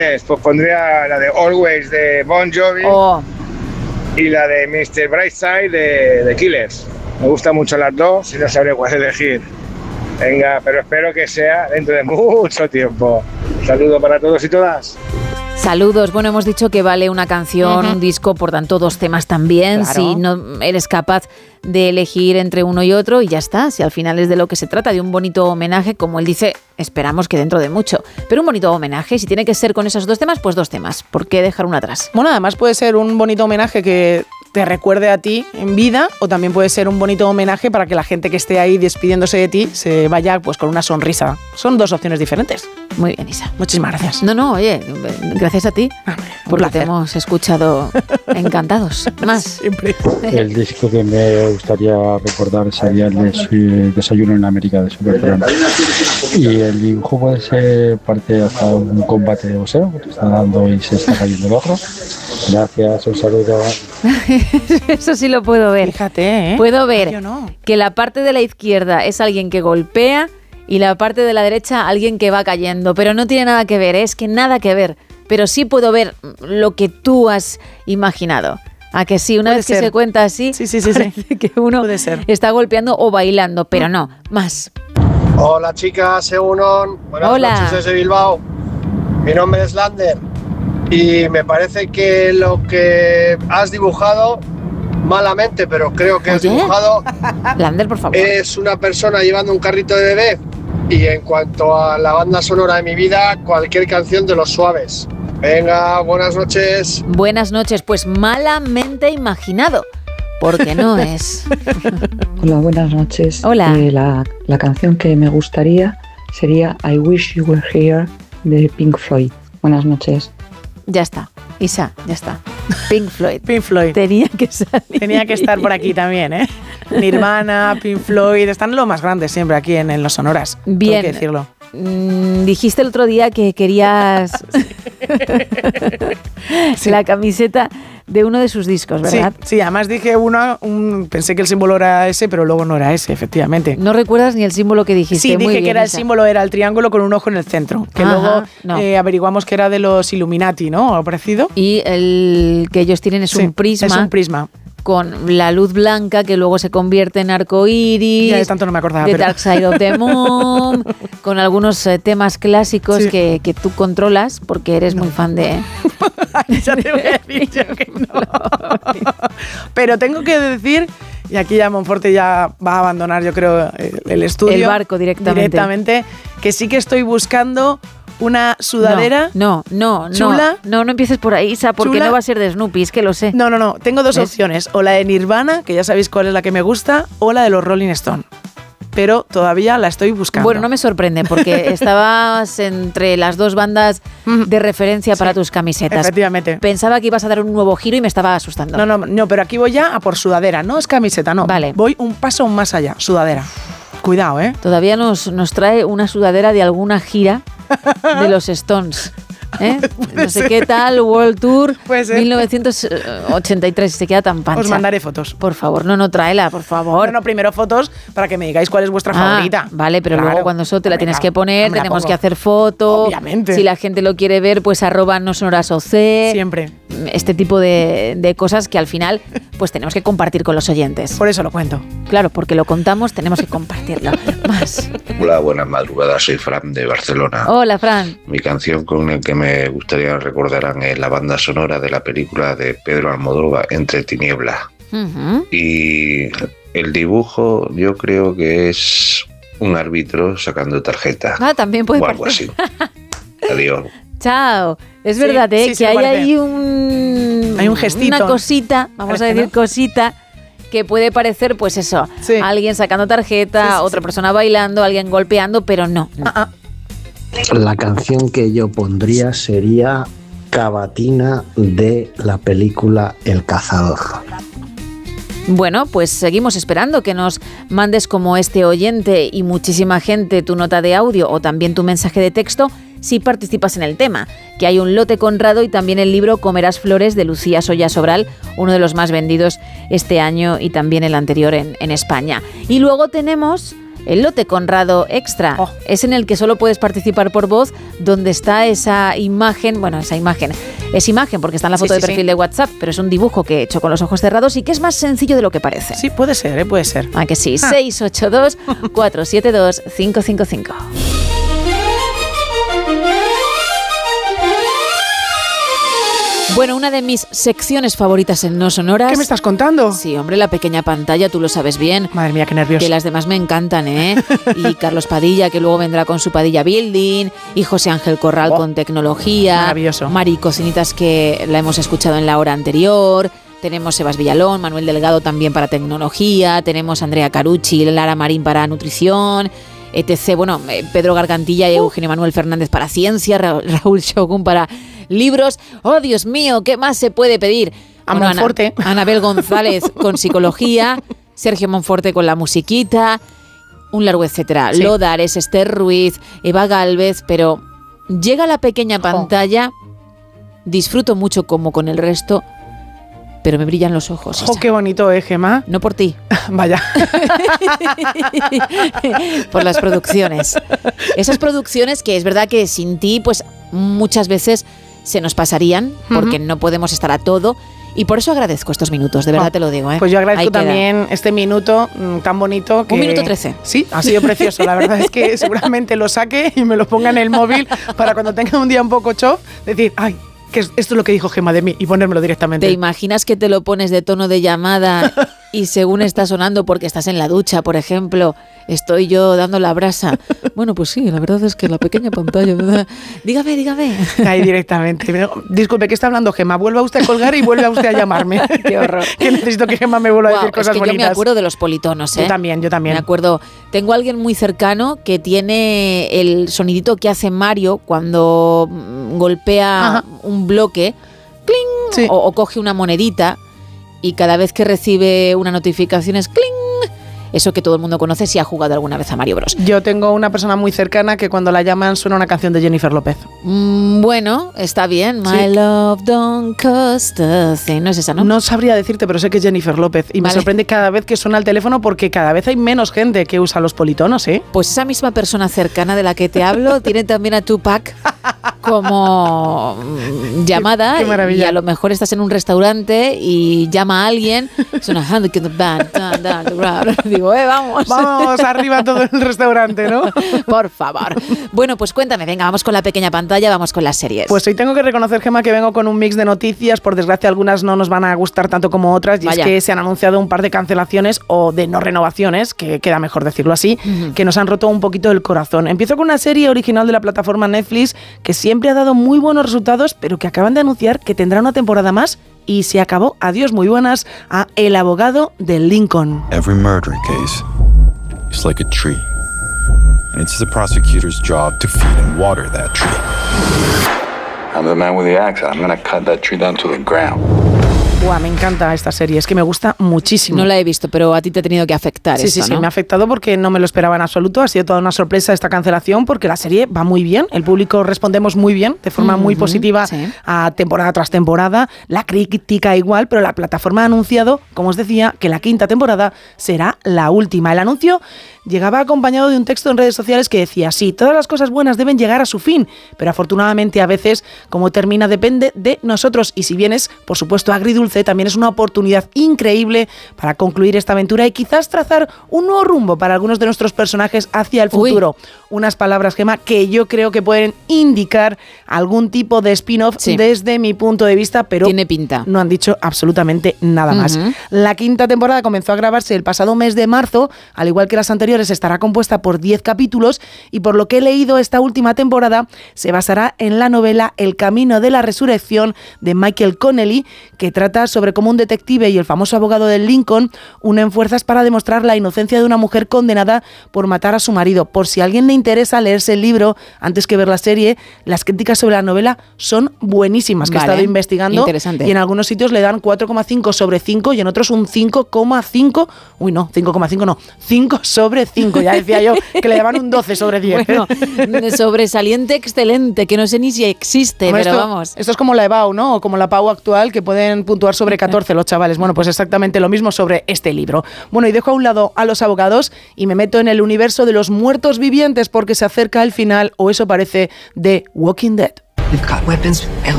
Pues pondría la de Always de Bon Jovi y la de Mr. Brightside de Killers. Me gustan mucho las dos y no sabré cuál elegir. Venga, pero espero que sea dentro de mucho tiempo. Un saludo para todos y todas. Saludos. Bueno, hemos dicho que vale una canción, un disco, por tanto 2 temas también. Claro. Si no eres capaz de elegir entre uno y otro y ya está. Si al final es de lo que se trata, de un bonito homenaje, como él dice, esperamos que dentro de mucho. Pero un bonito homenaje, si tiene que ser con esos 2 temas, pues 2 temas. ¿Por qué dejar uno atrás? Bueno, además puede ser un bonito homenaje que te recuerde a ti en vida, o también puede ser un bonito homenaje para que la gente que esté ahí despidiéndose de ti se vaya pues con una sonrisa. Son 2 opciones diferentes. Muy bien, Isa. Muchísimas gracias. No, oye, gracias a ti, porque te hemos escuchado encantados. Más. Siempre. El disco que me gustaría recordar sería el de Desayuno en América de Supertramp. Y el dibujo puede ser parte hasta un combate de boxeo, que te está dando y se está cayendo el otro. Gracias, un saludo. Eso sí lo puedo ver. Fíjate, Puedo ver que la parte de la izquierda es alguien que golpea y la parte de la derecha alguien que va cayendo. Pero no tiene nada que ver, es que nada que ver. Pero sí puedo ver lo que tú has imaginado. ¿A que sí? Una vez que se cuenta así, parece que uno está golpeando o bailando, pero no, más. Hola chicas, Egunon. Buenas noches desde Bilbao. Mi nombre es Lander y me parece que lo que has dibujado, malamente, pero creo que has dibujado, Lander, por favor, es una persona llevando un carrito de bebé. Y en cuanto a la banda sonora de mi vida, cualquier canción de Los Suaves. Venga, buenas noches. Buenas noches, pues malamente imaginado, porque no es. Hola, buenas noches. Hola. La canción que me gustaría sería I Wish You Were Here de Pink Floyd. Buenas noches. Ya está, Isa, ya está. Pink Floyd. Pink Floyd. Tenía que salir. Tenía que estar por aquí también, ¿eh? Nirvana, Pink Floyd, están los más grandes siempre aquí en los sonoras. Bien. Tengo que decirlo. Dijiste el otro día que querías la camiseta de uno de sus discos, ¿verdad? Sí, además dije pensé que el símbolo era ese, pero luego no era ese, efectivamente. ¿No recuerdas ni el símbolo que dijiste? Sí, muy dije bien, que era Isa. el símbolo, era el triángulo con un ojo en el centro, que luego averiguamos que era de los Illuminati, ¿no? ¿O parecido? Y el que ellos tienen es un prisma. Es un prisma. Con la luz blanca que luego se convierte en arcoíris. Ya de tanto no me acordaba. The Dark Side of the Moon, con algunos temas clásicos que tú controlas porque eres muy fan de... Ya te voy a decir yo que no. Pero tengo que decir, y aquí ya Monforte ya va a abandonar, yo creo, el estudio. El barco directamente. Que sí que estoy buscando una sudadera. No, chula. No empieces por ahí, Isa, porque chula. No va a ser de Snoopy, es que lo sé. No. Tengo 2 opciones. O la de Nirvana, que ya sabéis cuál es la que me gusta, o la de los Rolling Stone. Pero todavía la estoy buscando. Bueno, no me sorprende, porque estabas entre las 2 bandas de referencia para tus camisetas. Efectivamente. Pensaba que ibas a dar un nuevo giro y me estaba asustando. No, pero aquí voy ya a por sudadera. No es camiseta, no. Vale. Voy un paso más allá. Sudadera. Cuidado, ¿eh? Todavía nos trae una sudadera de alguna gira de los Stones. No sé qué tal, World Tour 1983, se queda tan pancha. Os mandaré fotos. Por favor, no tráela, por favor. No, primero fotos para que me digáis cuál es vuestra favorita. Vale, pero luego cuando eso te la tienes que poner, tenemos que hacer foto. Obviamente. Si la gente lo quiere ver, pues @nosonorasoc. Siempre. Este tipo de cosas que al final pues tenemos que compartir con los oyentes. Por eso lo cuento. Claro, porque lo contamos, tenemos que compartirlo. Más. Hola, buenas madrugadas, soy Fran de Barcelona. Hola, Fran. Mi canción con la que me gustaría recordarán es la banda sonora de la película de Pedro Almodóvar, Entre Tinieblas. Y el dibujo yo creo que es un árbitro sacando tarjeta. También puede o algo así. Adiós. Chao. Es verdad, que hay ahí hay un gestito. Una cosita, vamos a decir cosita, que puede parecer, pues eso, alguien sacando tarjeta, otra persona bailando, alguien golpeando, pero no. La canción que yo pondría sería Cavatina de la película El Cazador. Bueno, pues seguimos esperando que nos mandes, como este oyente y muchísima gente, tu nota de audio o también tu mensaje de texto si participas en el tema, que hay un lote Conrado y también el libro Comerás Flores de Lucía Soya Sobral, uno de los más vendidos este año y también el anterior en España. Y luego tenemos el lote Conrado Extra. Es en el que solo puedes participar por voz, donde está esa imagen, es imagen porque está en la foto de perfil de WhatsApp, pero es un dibujo que he hecho con los ojos cerrados y que es más sencillo de lo que parece. Sí, puede ser, puede ser. ¿A que sí? 682-472-555. Bueno, una de mis secciones favoritas en No Sonoras... ¿Qué me estás contando? Sí, hombre, la pequeña pantalla, tú lo sabes bien. Madre mía, qué nervioso. Que las demás me encantan, ¿eh? Y Carlos Padilla, que luego vendrá con su Padilla Building, y José Ángel Corral con tecnología. Maravilloso. Mari Cocinitas, que la hemos escuchado en la hora anterior. Tenemos Sebas Villalón, Manuel Delgado también para tecnología. Tenemos Andrea Carucci, Lara Marín para nutrición, etc. Bueno, Pedro Gargantilla y Eugenio Manuel Fernández para ciencia, Raúl Shogun para libros. ¡Oh, Dios mío! ¿Qué más se puede pedir? Bueno, Monforte. Anabel González con psicología, Sergio Monforte con la musiquita, un largo etcétera. Sí. Lodares, Esther Ruiz, Eva Gálvez, pero llega a la pequeña pantalla, disfruto mucho como con el resto, pero me brillan los ojos. ¡Oh, qué bonito, Gemma! No por ti. Vaya. Por las producciones. Esas producciones que es verdad que sin ti, pues muchas veces se nos pasarían, porque no podemos estar a todo. Y por eso agradezco estos minutos, de verdad te lo digo. Pues yo agradezco también este minuto tan bonito. Que, 1 minuto 13. Sí, ha sido precioso. La verdad es que seguramente lo saque y me lo ponga en el móvil para cuando tenga un día un poco chof, decir, ¡ay! Que esto es lo que dijo Gemma de mí y ponérmelo directamente. ¿Te imaginas que te lo pones de tono de llamada y según está sonando porque estás en la ducha, por ejemplo, estoy yo dando la brasa? Bueno, pues sí, la verdad es que la pequeña pantalla, ¿verdad? Dígame. Ahí directamente. Disculpe, ¿qué está hablando Gemma? Vuelva usted a colgar y vuelva usted a llamarme. Qué horror. Que necesito que Gemma me vuelva a decir cosas bonitas. Yo me acuerdo de los politonos, ¿eh? Yo también. Me acuerdo. Tengo a alguien muy cercano que tiene el sonidito que hace Mario cuando golpea un bloque, ¡cling! Sí. O coge una monedita y cada vez que recibe una notificación es ¡cling! Eso que todo el mundo conoce si ha jugado alguna vez a Mario Bros. Yo tengo una persona muy cercana que cuando la llaman suena una canción de Jennifer López. Bueno, está bien. My love don't cost a thing. No es esa, ¿no? No sabría decirte, pero sé que es Jennifer López. Y me sorprende cada vez que suena el teléfono porque cada vez hay menos gente que usa los politonos, ¿eh? Pues esa misma persona cercana de la que te hablo tiene también a Tupac como llamada. Qué maravilla. Y a lo mejor estás en un restaurante y llama a alguien. Suena hand in the band. Digo, vamos. Vamos arriba todo el restaurante, ¿no? Por favor. Bueno, pues cuéntame, venga, vamos con la pequeña pantalla, vamos con las series. Pues hoy tengo que reconocer, Gemma, que vengo con un mix de noticias. Por desgracia, algunas no nos van a gustar tanto como otras. Y es que se han anunciado un par de cancelaciones o de no renovaciones, que queda mejor decirlo así, que nos han roto un poquito el corazón. Empiezo con una serie original de la plataforma Netflix que siempre ha dado muy buenos resultados, pero que acaban de anunciar que tendrá una temporada más y se acabó. Adiós, muy buenas, a El abogado de Lincoln. Every murder case is like a tree, and it's the prosecutor's job to feed and water that tree. I'm the man with the axe. I'm gonna cut that tree down to the ground. Buah, me encanta esta serie, es que me gusta muchísimo. No la he visto, pero a ti te ha tenido que afectar Sí, esto, sí, ¿no? me ha afectado porque no me lo esperaba en absoluto. Ha sido toda una sorpresa esta cancelación porque la serie va muy bien, el público respondemos muy bien, de forma muy positiva a temporada tras temporada, la crítica igual, pero la plataforma ha anunciado, como os decía, que la 5ª temporada será la última. El anuncio llegaba acompañado de un texto en redes sociales que decía: sí, todas las cosas buenas deben llegar a su fin, pero afortunadamente a veces como termina depende de nosotros, y si bien es, por supuesto, agridulce, también es una oportunidad increíble para concluir esta aventura y quizás trazar un nuevo rumbo para algunos de nuestros personajes hacia el futuro. Unas palabras, Gemma, que yo creo que pueden indicar algún tipo de spin-off desde mi punto de vista, pero tiene pinta. No han dicho absolutamente nada más. La 5ª temporada comenzó a grabarse el pasado mes de marzo, al igual que las anteriores estará compuesta por 10 capítulos y por lo que he leído esta última temporada se basará en la novela El camino de la resurrección de Michael Connelly, que trata sobre cómo un detective y el famoso abogado de Lincoln unen fuerzas para demostrar la inocencia de una mujer condenada por matar a su marido. Por si a alguien le interesa leerse el libro antes que ver la serie, las críticas sobre la novela son buenísimas, que he estado investigando y en algunos sitios le dan 4,5 sobre 5 y en otros un 5,5, 5 sobre sobre 5. Ya decía yo que le daban un 12 sobre 10. Bueno, sobresaliente, excelente, que no sé ni si existe, bueno, pero esto, vamos. Esto es como la EBAU, ¿no? O como la PAU actual, que pueden puntuar sobre 14 los chavales. Bueno, pues exactamente lo mismo sobre este libro. Bueno, y dejo a un lado a los abogados y me meto en el universo de los muertos vivientes porque se acerca el final, o eso parece, de Walking Dead. We've got weapons and